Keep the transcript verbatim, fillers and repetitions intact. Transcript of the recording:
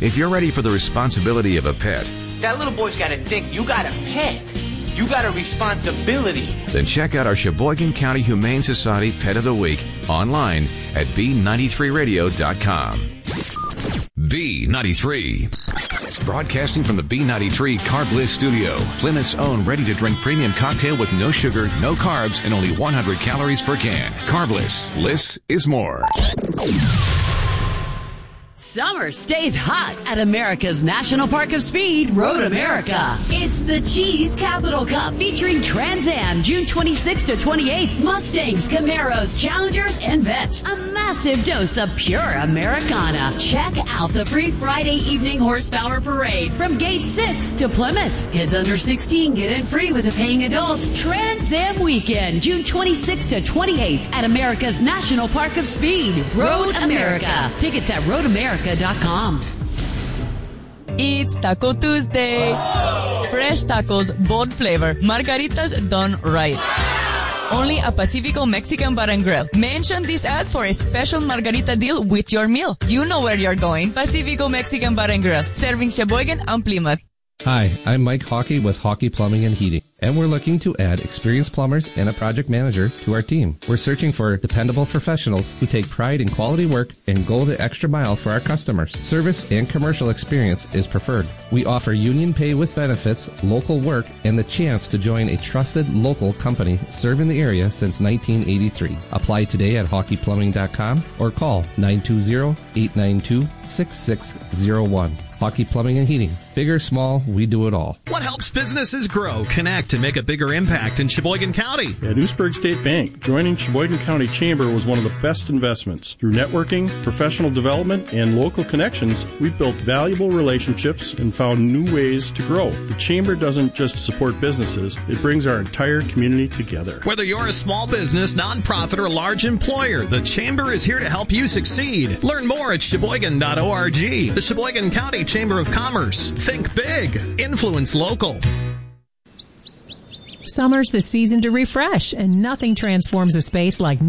If you're ready for the responsibility of a pet, that little boy's got to think you got a pet. You got a responsibility. Then check out our Sheboygan County Humane Society Pet of the Week online at B ninety-three radio dot com. B ninety-three. Broadcasting from the B ninety-three Carb Bliss studio, Plymouth's own ready-to-drink premium cocktail with no sugar, no carbs, and only one hundred calories per can. Carb Bliss. Bliss is more. Summer stays hot at America's National Park of Speed, Road America. It's the Cheese Capital Cup featuring Trans Am June twenty-sixth to twenty-eighth, Mustangs, Camaros, Challengers, and Vets. A massive dose of pure Americana. Check out the free Friday evening horsepower parade from Gate six to Plymouth. Kids under sixteen get in free with a paying adult. Trans Am Weekend, June twenty-sixth to twenty-eighth at America's National Park of Speed, Road America. Tickets at road america dot com. It's Taco Tuesday. Fresh tacos, bold flavor, margaritas done right. Only at Pacifico Mexican Bar and Grill. Mention this ad for a special margarita deal with your meal. You know where you're going. Pacifico Mexican Bar and Grill, serving Sheboygan and Plymouth. Hi, I'm Mike Hawkey with Hawkey Plumbing and Heating, and we're looking to add experienced plumbers and a project manager to our team. We're searching for dependable professionals who take pride in quality work and go the extra mile for our customers. Service and commercial experience is preferred. We offer union pay with benefits, local work, and the chance to join a trusted local company serving the area since nineteen eighty-three. Apply today at hawkey plumbing dot com or call nine two zero, eight nine two, six six zero one. Hawkey Plumbing and Heating. Big or small, we do it all. What helps businesses grow, connect, and make a bigger impact in Sheboygan County? At Oostburg State Bank, joining Sheboygan County Chamber was one of the best investments. Through networking, professional development, and local connections, we've built valuable relationships and found new ways to grow. The Chamber doesn't just support businesses, it brings our entire community together. Whether you're a small business, nonprofit, or large employer, the Chamber is here to help you succeed. Learn more at sheboygan dot org. The Sheboygan County Chamber of Commerce. Think big. Influence local. Summer's the season to refresh, and nothing transforms a space like